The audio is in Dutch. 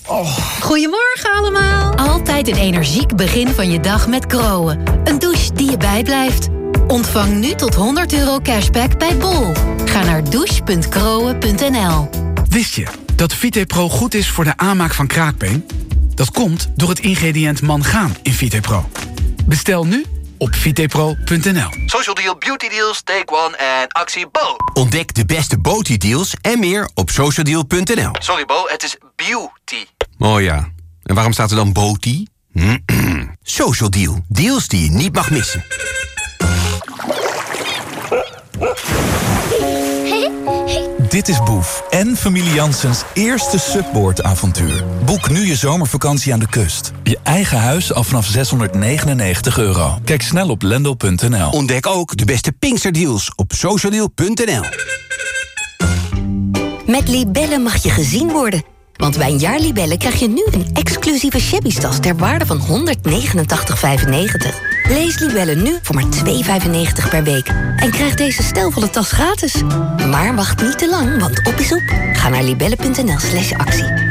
Goedemorgen allemaal. Altijd een energiek begin van je dag met Groen. Een douche die je bijblijft. Ontvang nu tot €100 cashback bij Bol. Ga naar douche.groen.nl. Wist je dat VitePro goed is voor de aanmaak van kraakbeen? Dat komt door het ingrediënt mangaan in VitePro. Bestel nu op vitepro.nl. Social Deal, Beauty Deals, Take One en actie Bo. Ontdek de beste Beauty-deals en meer op socialdeal.nl. Sorry Bo, het is beauty. Oh ja, en waarom staat er dan Beauty? Social Deal, deals die je niet mag missen. Dit is Boef en familie Janssens eerste Subboard-avontuur. Boek nu je zomervakantie aan de kust. Je eigen huis al vanaf €699. Kijk snel op lendl.nl. Ontdek ook de beste Pinksterdeals op socialdeal.nl. Met Libellen mag je gezien worden. Want bij een jaar Libellen krijg je nu een exclusieve shabby-tas ter waarde van €189,95. Lees Libellen nu voor maar €2,95 per week. En krijg deze stijlvolle tas gratis. Maar wacht niet te lang, want op is op. Ga naar libellen.nl/actie.